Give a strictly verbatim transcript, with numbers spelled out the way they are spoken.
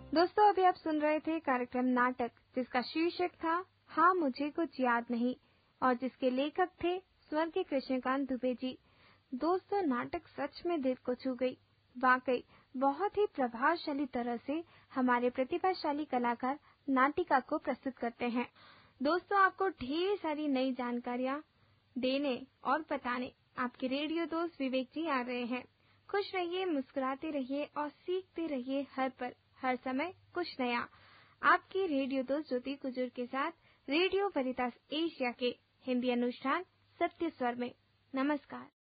दोस्तों, अभी आप सुन रहे थे कार्यक्रम नाटक, जिसका शीर्षक था हाँ मुझे कुछ याद नहीं और जिसके लेखक थे स्वर्गीय कृष्णकांत दुबे जी। दोस्तों, नाटक सच में दिल को छू गई। वाकई बहुत ही प्रभावशाली तरह से हमारे प्रतिभाशाली कलाकार नाटिका को प्रस्तुत करते हैं। दोस्तों, आपको ढेर सारी नई जानकारियाँ देने और बताने आपके रेडियो दोस्त विवेक जी आ रहे हैं। खुश रहिए, मुस्कुराते रहिए और सीखते रहिए हर पल हर समय कुछ नया। आपकी रेडियो दोस्त ज्योति कुजूर के साथ रेडियो वरितास एशिया के हिंदी अनुष्ठान सत्य स्वर में। नमस्कार।